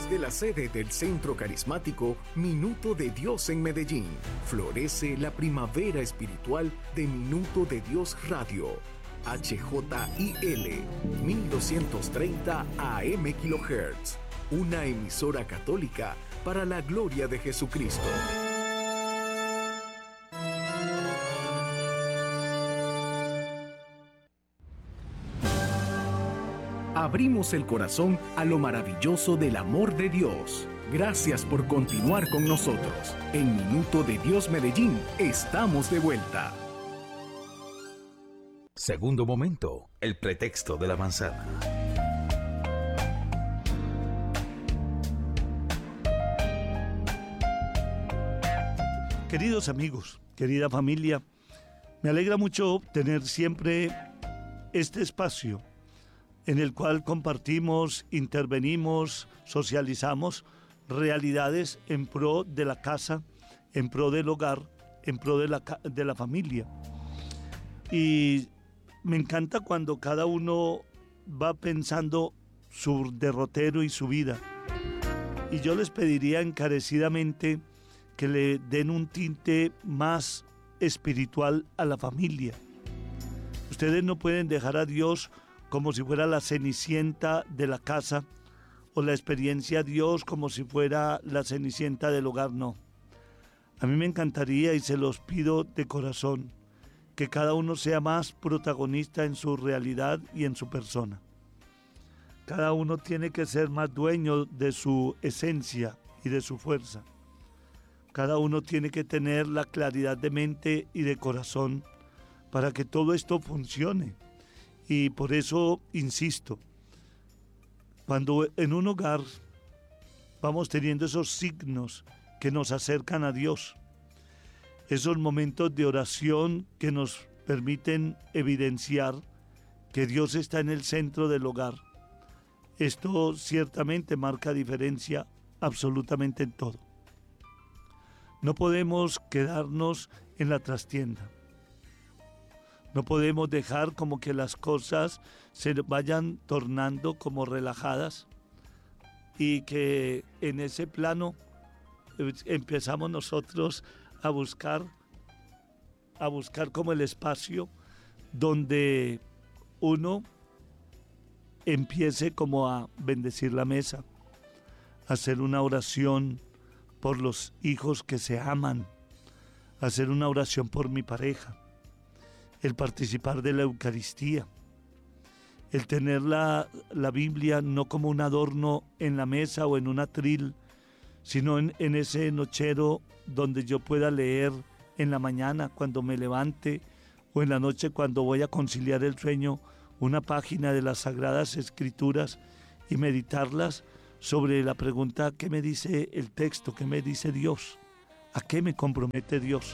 Desde la sede del Centro Carismático Minuto de Dios en Medellín, florece la primavera espiritual de Minuto de Dios Radio. HJIL 1230 AM kHz. Una emisora católica para la gloria de Jesucristo. Abrimos el corazón a lo maravilloso del amor de Dios. Gracias por continuar con nosotros. En Minuto de Dios Medellín, estamos de vuelta. Segundo momento, el pretexto de la manzana. Queridos amigos, querida familia, me alegra mucho tener siempre este espacio en el cual compartimos, intervenimos, socializamos realidades en pro de la casa, en pro del hogar, en pro de la familia. Y me encanta cuando cada uno va pensando su derrotero y su vida. Y yo les pediría encarecidamente que le den un tinte más espiritual a la familia. Ustedes no pueden dejar a Dios como si fuera la cenicienta de la casa o la experiencia a Dios como si fuera la cenicienta del hogar, no. A mí me encantaría y se los pido de corazón que cada uno sea más protagonista en su realidad y en su persona. Cada uno tiene que ser más dueño de su esencia y de su fuerza. Cada uno tiene que tener la claridad de mente y de corazón para que todo esto funcione. Y por eso insisto, cuando en un hogar vamos teniendo esos signos que nos acercan a Dios, esos momentos de oración que nos permiten evidenciar que Dios está en el centro del hogar, esto ciertamente marca diferencia absolutamente en todo. No podemos quedarnos en la trastienda. No podemos dejar como que las cosas se vayan tornando como relajadas y que en ese plano empezamos nosotros a buscar como el espacio donde uno empiece como a bendecir la mesa, a hacer una oración por los hijos que se aman, a hacer una oración por mi pareja, el participar de la Eucaristía, el tener la Biblia no como un adorno en la mesa o en un atril, sino en ese nochero donde yo pueda leer en la mañana cuando me levante o en la noche cuando voy a conciliar el sueño una página de las Sagradas Escrituras y meditarlas sobre la pregunta: ¿qué me dice el texto? ¿Qué me dice Dios? ¿A qué me compromete Dios?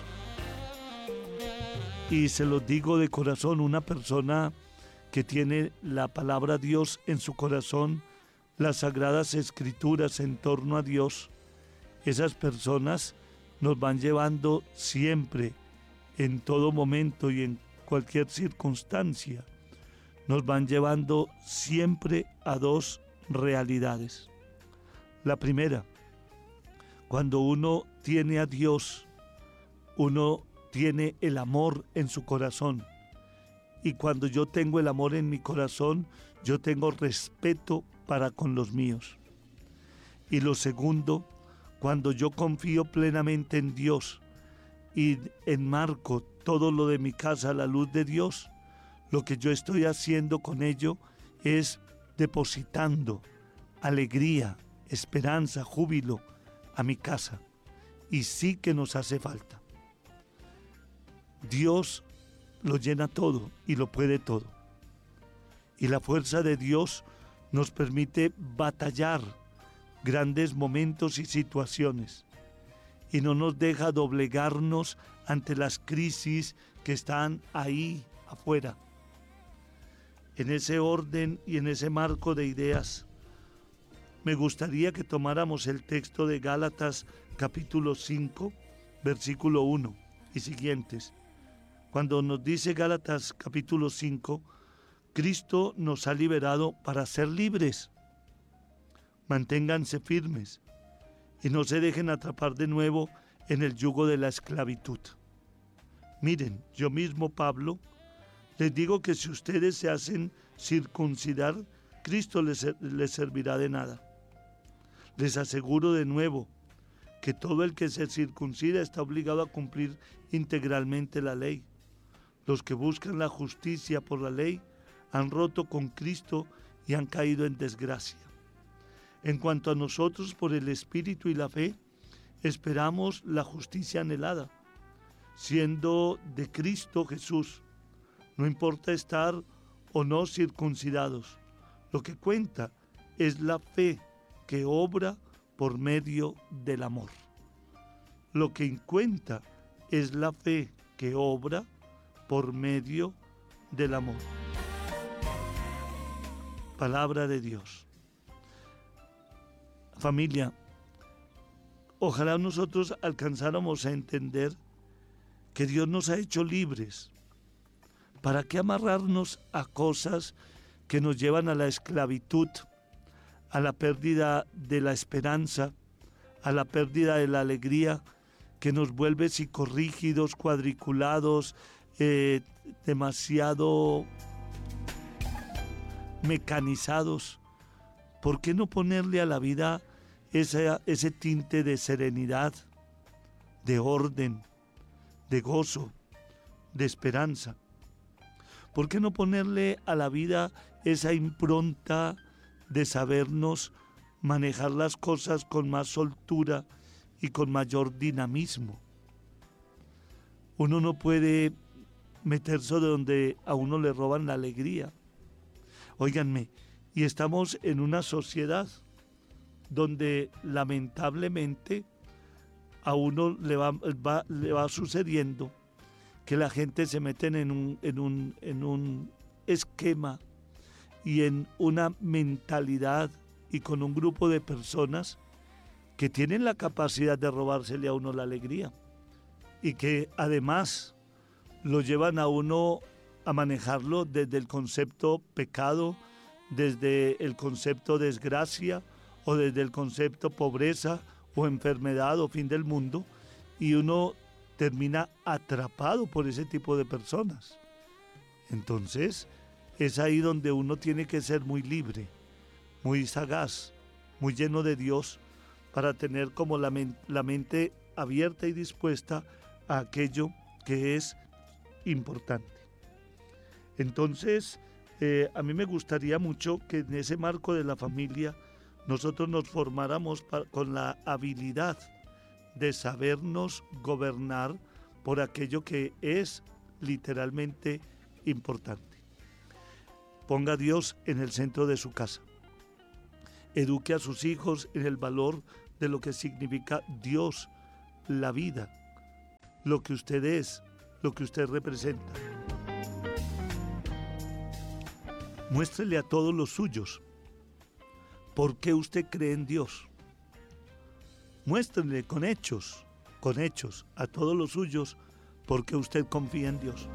Y se los digo de corazón, una persona que tiene la palabra Dios en su corazón, las Sagradas Escrituras en torno a Dios, esas personas nos van llevando siempre, en todo momento y en cualquier circunstancia, nos van llevando siempre a dos realidades. La primera, cuando uno tiene a Dios, uno tiene el amor en su corazón. Y cuando yo tengo el amor en mi corazón, yo tengo respeto para con los míos. Y lo segundo, cuando yo confío plenamente en Dios y enmarco todo lo de mi casa a la luz de Dios, lo que yo estoy haciendo con ello es depositando alegría, esperanza, júbilo a mi casa. Y sí que nos hace falta. Dios lo llena todo y lo puede todo. Y la fuerza de Dios nos permite batallar grandes momentos y situaciones. Y no nos deja doblegarnos ante las crisis que están ahí afuera. En ese orden y en ese marco de ideas, me gustaría que tomáramos el texto de Gálatas capítulo 5, versículo 1 y siguientes. Cuando nos dice Gálatas capítulo 5, Cristo nos ha liberado para ser libres. Manténganse firmes y no se dejen atrapar de nuevo en el yugo de la esclavitud. Miren, yo mismo, Pablo, les digo que si ustedes se hacen circuncidar, Cristo les servirá de nada. Les aseguro de nuevo que todo el que se circuncida está obligado a cumplir integralmente la ley. Los que buscan la justicia por la ley han roto con Cristo y han caído en desgracia. En cuanto a nosotros, por el Espíritu y la fe, esperamos la justicia anhelada, siendo de Cristo Jesús. No importa estar o no circuncidados, lo que cuenta es la fe que obra por medio del amor. Lo que cuenta es la fe que obra por medio del amor. Palabra de Dios. Familia, ojalá nosotros alcanzáramos a entender que Dios nos ha hecho libres. ¿Para qué amarrarnos a cosas que nos llevan a la esclavitud, a la pérdida de la esperanza, a la pérdida de la alegría, que nos vuelve psicorrígidos, cuadriculados, demasiado mecanizados? ¿Por qué no ponerle a la vida ese tinte de serenidad, de orden, de gozo, de esperanza? ¿Por qué no ponerle a la vida esa impronta de sabernos manejar las cosas con más soltura y con mayor dinamismo? Uno no puede meterse donde a uno le roban la alegría. Óiganme, y estamos en una sociedad donde lamentablemente a uno le va sucediendo que la gente se mete en un esquema y en una mentalidad y con un grupo de personas que tienen la capacidad de robársele a uno la alegría y que además lo llevan a uno a manejarlo desde el concepto pecado, desde el concepto desgracia o desde el concepto pobreza o enfermedad o fin del mundo, y uno termina atrapado por ese tipo de personas. Entonces es ahí donde uno tiene que ser muy libre, muy sagaz, muy lleno de Dios, para tener como la mente abierta y dispuesta a aquello que es importante. Entonces, a mí me gustaría mucho que en ese marco de la familia nosotros nos formáramos con la habilidad de sabernos gobernar por aquello que es literalmente importante. Ponga a Dios en el centro de su casa. Eduque a sus hijos en el valor de lo que significa Dios, la vida, lo que usted es, lo que usted representa. Muéstrele a todos los suyos por qué usted cree en Dios. Muéstrele con hechos a todos los suyos por qué usted confía en Dios.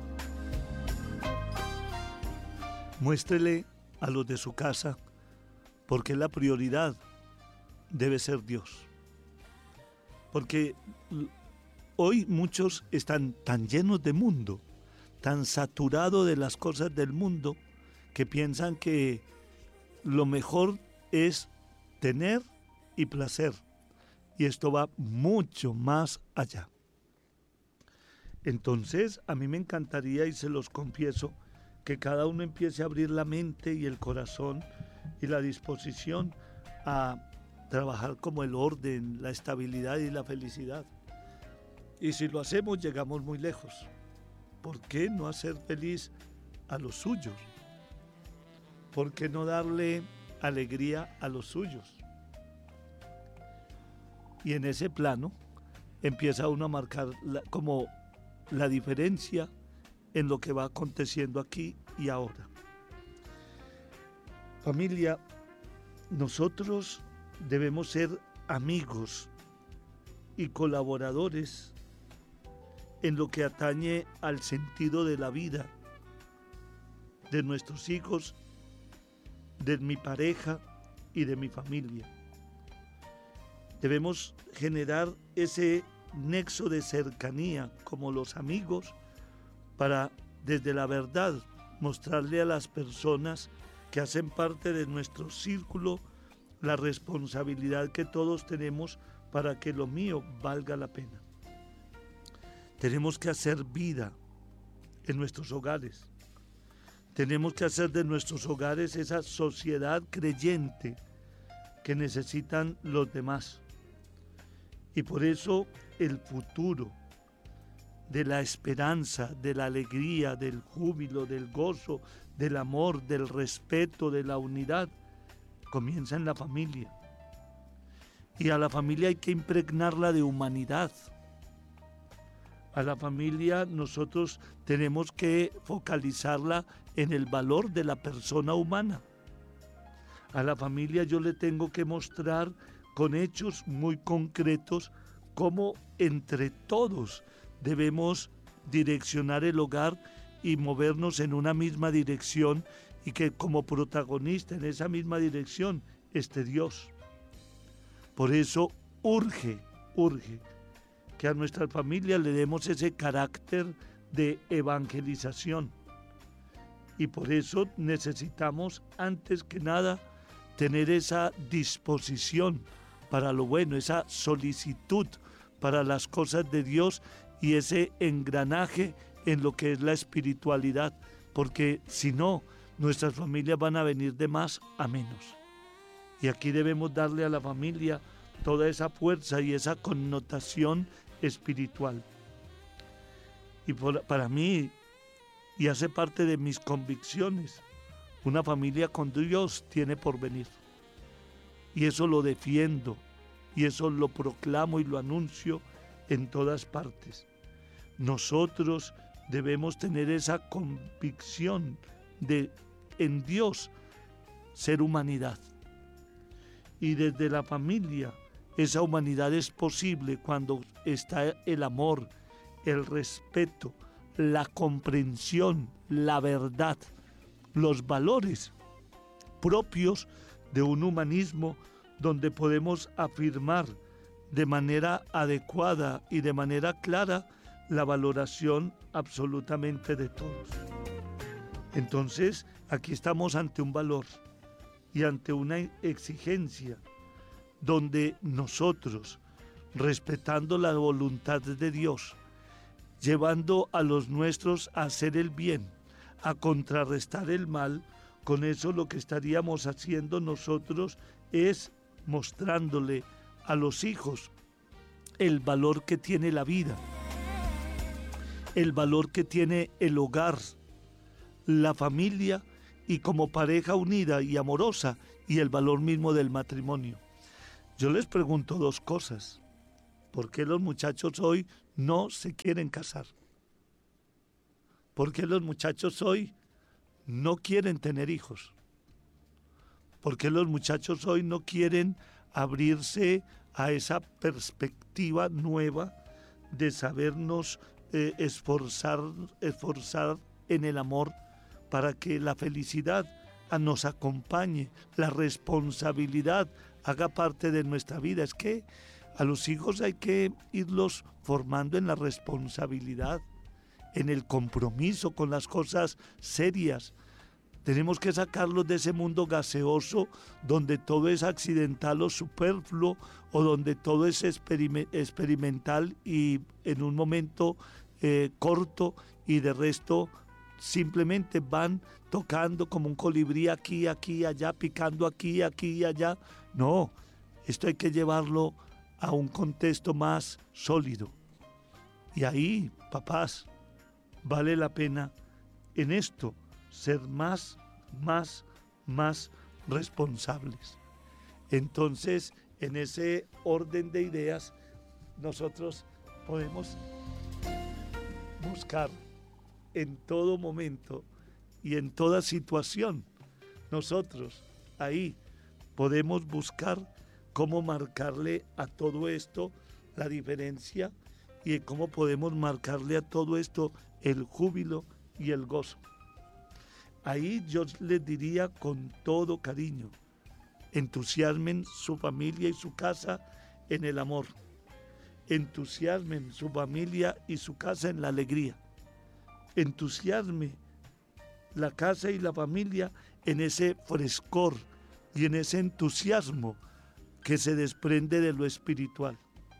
Muéstrele a los de su casa por qué la prioridad debe ser Dios. Porque hoy muchos están tan llenos de mundo, tan saturados de las cosas del mundo, que piensan que lo mejor es tener y placer. Y esto va mucho más allá. Entonces, a mí me encantaría, y se los confieso, que cada uno empiece a abrir la mente y el corazón y la disposición a trabajar como el orden, la estabilidad y la felicidad. Y si lo hacemos, llegamos muy lejos. ¿Por qué no hacer feliz a los suyos? ¿Por qué no darle alegría a los suyos? Y en ese plano empieza uno a marcar como la diferencia en lo que va aconteciendo aquí y ahora. Familia, nosotros debemos ser amigos y colaboradores en lo que atañe al sentido de la vida, de nuestros hijos, de mi pareja y de mi familia. Debemos generar ese nexo de cercanía como los amigos para desde la verdad mostrarle a las personas que hacen parte de nuestro círculo la responsabilidad que todos tenemos para que lo mío valga la pena. Tenemos que hacer vida en nuestros hogares. Tenemos que hacer de nuestros hogares esa sociedad creyente que necesitan los demás. Y por eso el futuro de la esperanza, de la alegría, del júbilo, del gozo, del amor, del respeto, de la unidad, comienza en la familia. Y a la familia hay que impregnarla de humanidad. A la familia nosotros tenemos que focalizarla en el valor de la persona humana. A la familia yo le tengo que mostrar con hechos muy concretos cómo entre todos debemos direccionar el hogar y movernos en una misma dirección, y que como protagonista en esa misma dirección esté Dios. Por eso urge que a nuestra familia le demos ese carácter de evangelización. Y por eso necesitamos, antes que nada, tener esa disposición para lo bueno, esa solicitud para las cosas de Dios y ese engranaje en lo que es la espiritualidad, porque si no, nuestras familias van a venir de más a menos. Y aquí debemos darle a la familia toda esa fuerza y esa connotación espiritual. Y para mí, y hace parte de mis convicciones, una familia con Dios tiene porvenir. Y eso lo defiendo, y eso lo proclamo y lo anuncio en todas partes. Nosotros debemos tener esa convicción de en Dios ser humanidad. Y desde la familia, esa humanidad es posible cuando está el amor, el respeto, la comprensión, la verdad, los valores propios de un humanismo donde podemos afirmar de manera adecuada y de manera clara la valoración absolutamente de todos. Entonces, aquí estamos ante un valor y ante una exigencia donde nosotros, respetando la voluntad de Dios, llevando a los nuestros a hacer el bien, a contrarrestar el mal, con eso lo que estaríamos haciendo nosotros es mostrándole a los hijos el valor que tiene la vida, el valor que tiene el hogar, la familia y como pareja unida y amorosa, y el valor mismo del matrimonio. Yo les pregunto dos cosas. ¿Por qué los muchachos hoy no se quieren casar? ¿Por qué los muchachos hoy no quieren tener hijos? ¿Por qué los muchachos hoy no quieren abrirse a esa perspectiva nueva de sabernos esforzar en el amor para que la felicidad nos acompañe, la responsabilidad haga parte de nuestra vida? Es que a los hijos hay que irlos formando en la responsabilidad, en el compromiso con las cosas serias. Tenemos que sacarlos de ese mundo gaseoso donde todo es accidental o superfluo, o donde todo es experimental y en un momento corto, y de resto simplemente van tocando como un colibrí aquí, allá, picando aquí y allá. No, esto hay que llevarlo a un contexto más sólido. Y ahí, papás, vale la pena en esto ser más responsables. Entonces, en ese orden de ideas, nosotros podemos buscar en todo momento y en toda situación. Nosotros ahí podemos buscar cómo marcarle a todo esto la diferencia y cómo podemos marcarle a todo esto el júbilo y el gozo. Ahí yo les diría con todo cariño, entusiasmen su familia y su casa en el amor. Entusiasme su familia y su casa en la alegría. Entusiasme la casa y la familia en ese frescor y en ese entusiasmo que se desprende de lo espiritual.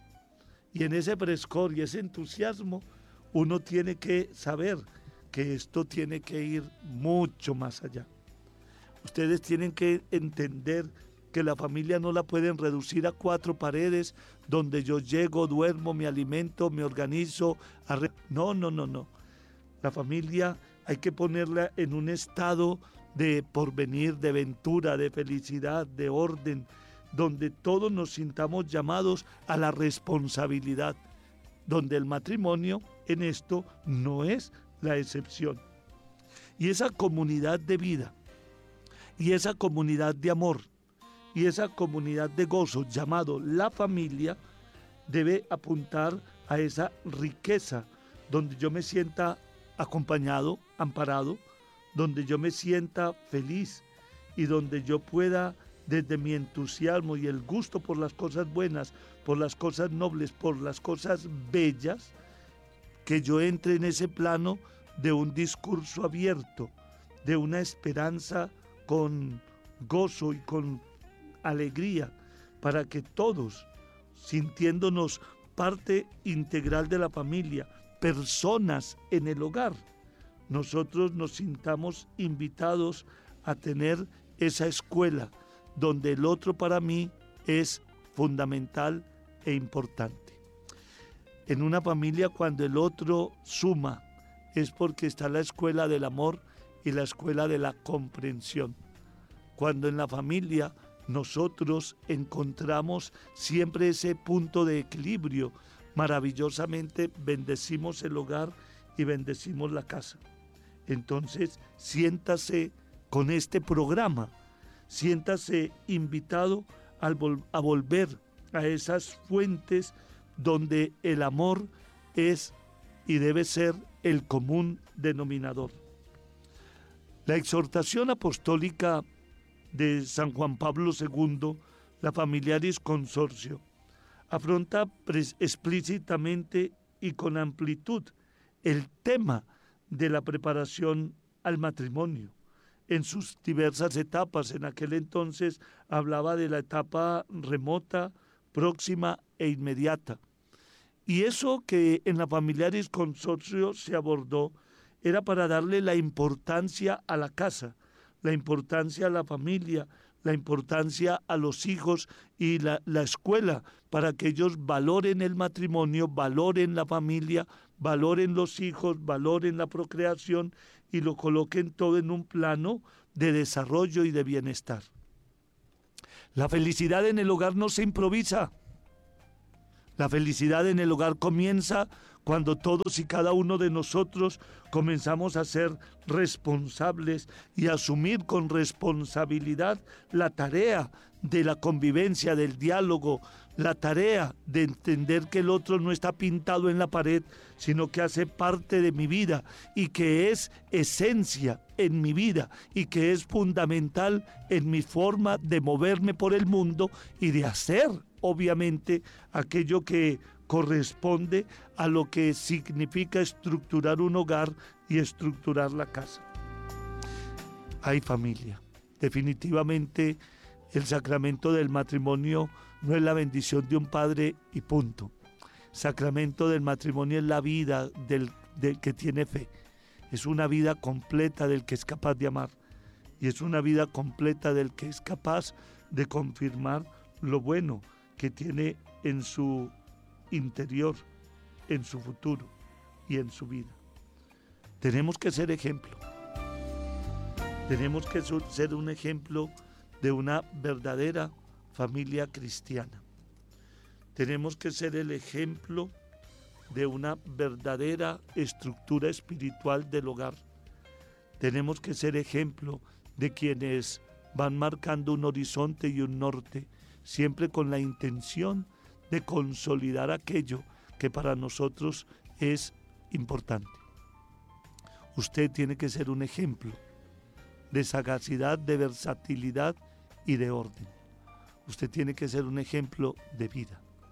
Y en ese frescor y ese entusiasmo uno tiene que saber que esto tiene que ir mucho más allá. Ustedes tienen que entender que la familia no la pueden reducir a 4 paredes donde yo llego, duermo, me alimento, me organizo. No. La familia hay que ponerla en un estado de porvenir, de ventura, de felicidad, de orden, donde todos nos sintamos llamados a la responsabilidad, donde el matrimonio en esto no es la excepción. Y esa comunidad de vida, y esa comunidad de amor, y esa comunidad de gozo llamado la familia, debe apuntar a esa riqueza donde yo me sienta acompañado, amparado, donde yo me sienta feliz y donde yo pueda, desde mi entusiasmo y el gusto por las cosas buenas, por las cosas nobles, por las cosas bellas, que yo entre en ese plano de un discurso abierto, de una esperanza con gozo y con alegría, para que todos, sintiéndonos parte integral de la familia, personas en el hogar, nosotros nos sintamos invitados a tener esa escuela donde el otro para mí es fundamental e importante. En una familia, cuando el otro suma, es porque está la escuela del amor y la escuela de la comprensión. Cuando en la familia nosotros encontramos siempre ese punto de equilibrio, maravillosamente bendecimos el hogar y bendecimos la casa. Entonces, siéntase con este programa, siéntase invitado a volver a esas fuentes donde el amor es y debe ser el común denominador. La exhortación apostólica de San Juan Pablo II, la Familiaris Consortio, afronta explícitamente y con amplitud el tema de la preparación al matrimonio en sus diversas etapas. En aquel entonces hablaba de la etapa remota, próxima e inmediata. Y eso que en la Familiaris Consortio se abordó era para darle la importancia a la casa, la importancia a la familia, la importancia a los hijos y la escuela, para que ellos valoren el matrimonio, valoren la familia, valoren los hijos, valoren la procreación y lo coloquen todo en un plano de desarrollo y de bienestar. La felicidad en el hogar no se improvisa. La felicidad en el hogar comienza cuando todos y cada uno de nosotros comenzamos a ser responsables y a asumir con responsabilidad la tarea de la convivencia, del diálogo, la tarea de entender que el otro no está pintado en la pared, sino que hace parte de mi vida y que es esencia en mi vida y que es fundamental en mi forma de moverme por el mundo y de hacer, obviamente, aquello que corresponde a lo que significa estructurar un hogar y estructurar la casa. Hay familia. Definitivamente el sacramento del matrimonio no es la bendición de un padre y punto. Sacramento del matrimonio es la vida del que tiene fe. Es una vida completa del que es capaz de amar. Y es una vida completa del que es capaz de confirmar lo bueno que tiene en su interior, en su futuro y en su vida. Tenemos que ser ejemplo. Tenemos que ser un ejemplo de una verdadera familia cristiana. Tenemos que ser el ejemplo de una verdadera estructura espiritual del hogar. Tenemos que ser ejemplo de quienes van marcando un horizonte y un norte, siempre con la intención de consolidar aquello que para nosotros es importante. Usted tiene que ser un ejemplo de sagacidad, de versatilidad y de orden. Usted tiene que ser un ejemplo de vida.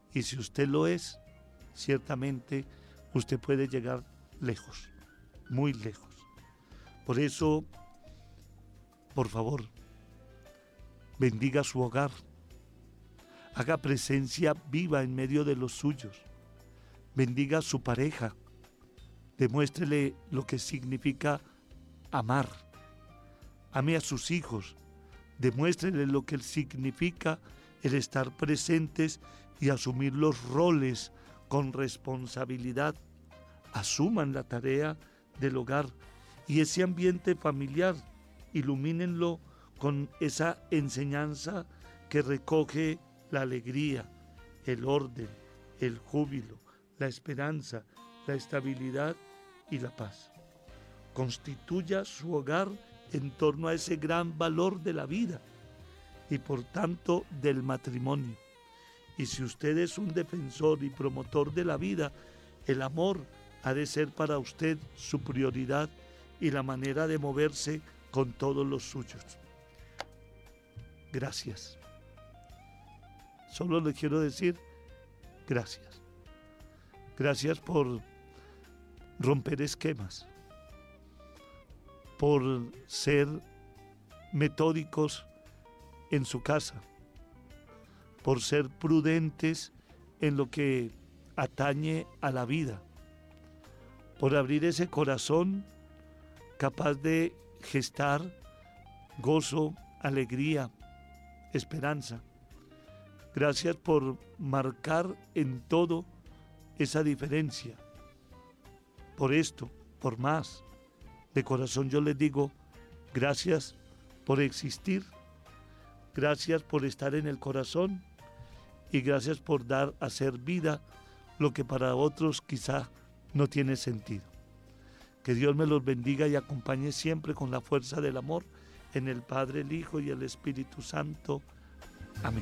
Y si usted lo es, ciertamente usted puede llegar lejos, muy lejos. Por eso, por favor, bendiga su hogar, haga presencia viva en medio de los suyos, bendiga a su pareja, demuéstrele lo que significa amar, ame a sus hijos, demuéstrele lo que significa el estar presentes y asumir los roles con responsabilidad. Asuman la tarea del hogar y ese ambiente familiar, ilumínenlo con esa enseñanza que recoge la alegría, el orden, el júbilo, la esperanza, la estabilidad y la paz. Constituya su hogar en torno a ese gran valor de la vida y por tanto del matrimonio. Y si usted es un defensor y promotor de la vida, el amor ha de ser para usted su prioridad y la manera de moverse con todos los suyos. Gracias. Solo le quiero decir gracias. Gracias por romper esquemas, por ser metódicos en su casa, por ser prudentes en lo que atañe a la vida, por abrir ese corazón capaz de gestar gozo, alegría, esperanza. Gracias por marcar en todo esa diferencia. Por esto, por más, de corazón yo les digo, gracias por existir, gracias por estar en el corazón y gracias por dar a ser vida lo que para otros quizá no tiene sentido. Que Dios me los bendiga y acompañe siempre con la fuerza del amor en el Padre, el Hijo y el Espíritu Santo. Amén.